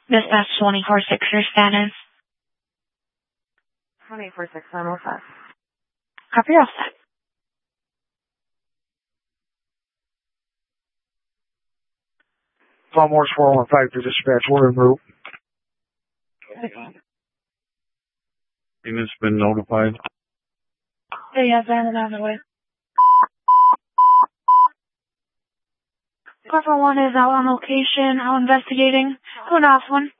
Dispatch 24-6, your status. 24-6, I'm all set. Copy, all set. Morse 415 to dispatch. We're en route. Unit's been notified. Yeah, I'm on the way. Cover 1 is out on location, out investigating. Who knows one?